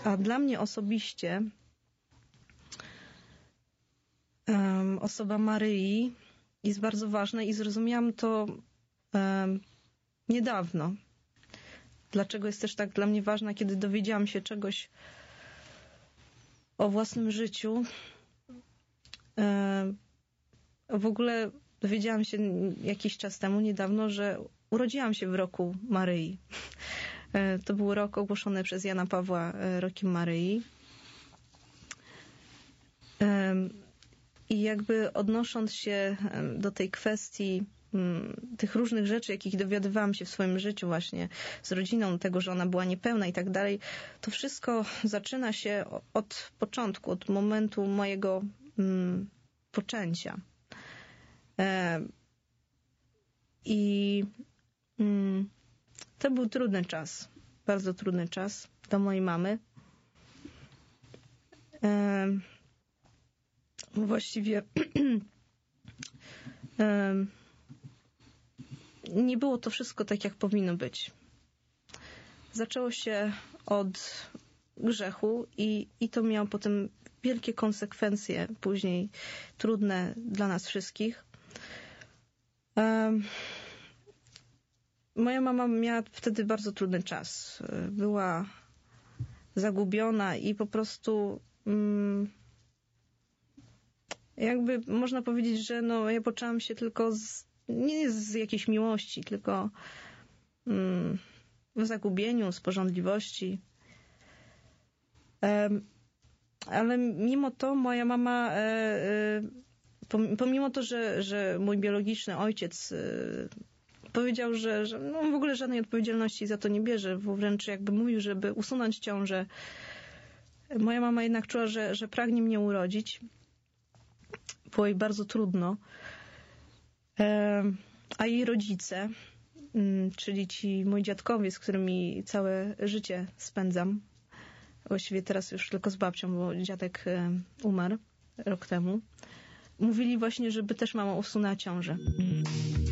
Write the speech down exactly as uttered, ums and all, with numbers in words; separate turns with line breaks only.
A dla mnie osobiście um, osoba Maryi jest bardzo ważna i zrozumiałam to um, niedawno. Dlaczego jest też tak dla mnie ważna, kiedy dowiedziałam się czegoś o własnym życiu. Um, w ogóle dowiedziałam się jakiś czas temu, niedawno, że urodziłam się w roku Maryi. To był rok ogłoszony przez Jana Pawła rokiem Maryi. I jakby odnosząc się do tej kwestii tych różnych rzeczy, jakich dowiadywałam się w swoim życiu właśnie z rodziną, tego, że ona była niepełna i tak dalej, to wszystko zaczyna się od początku, od momentu mojego mm, poczęcia. E, I mm, to był trudny czas, bardzo trudny czas dla mojej mamy. E, właściwie e, nie było to wszystko tak, jak powinno być. Zaczęło się od grzechu i, i to miało potem wielkie konsekwencje, później trudne dla nas wszystkich. Um, moja mama miała wtedy bardzo trudny czas. Była zagubiona i po prostu um, jakby można powiedzieć, że no, ja poczułam się tylko z, nie z jakiejś miłości, tylko um, w zagubieniu, z pożądliwości. Um, ale mimo to moja mama, e, e, pomimo to, że, że mój biologiczny ojciec e, powiedział, że, że no w ogóle żadnej odpowiedzialności za to nie bierze, wręcz jakby mówił, żeby usunąć ciążę, moja mama jednak czuła, że, że pragnie mnie urodzić. Było jej bardzo trudno. E, a jej rodzice, m, czyli ci moi dziadkowie, z którymi całe życie spędzam, właściwie teraz już tylko z babcią, bo dziadek umarł rok temu, mówili właśnie, żeby też mama usunęła ciążę.